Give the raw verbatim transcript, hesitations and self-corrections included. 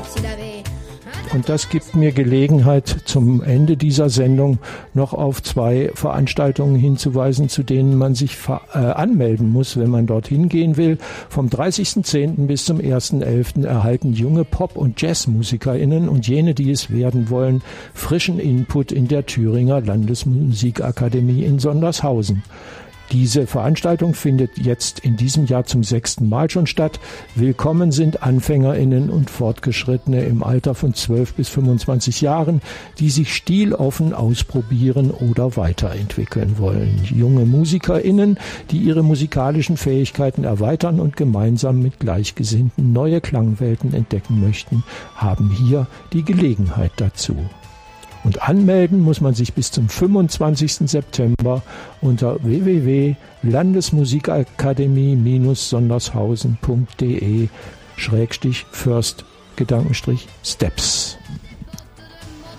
Und das gibt mir Gelegenheit, zum Ende dieser Sendung noch auf zwei Veranstaltungen hinzuweisen, zu denen man sich äh, anmelden muss, wenn man dorthin gehen will. Vom dreißigsten zehnten bis zum ersten elften erhalten junge Pop- und JazzmusikerInnen und jene, die es werden wollen, frischen Input in der Thüringer Landesmusikakademie in Sondershausen. Diese Veranstaltung findet jetzt in diesem Jahr zum sechsten Mal schon statt. Willkommen sind AnfängerInnen und Fortgeschrittene im Alter von zwölf bis fünfundzwanzig Jahren, die sich stiloffen ausprobieren oder weiterentwickeln wollen. Junge MusikerInnen, die ihre musikalischen Fähigkeiten erweitern und gemeinsam mit Gleichgesinnten neue Klangwelten entdecken möchten, haben hier die Gelegenheit dazu. Und anmelden muss man sich bis zum fünfundzwanzigsten September unter w w w punkt landesmusikakademie Bindestrich sondershausen punkt de Schrägstrich First Gedankenstrich Steps.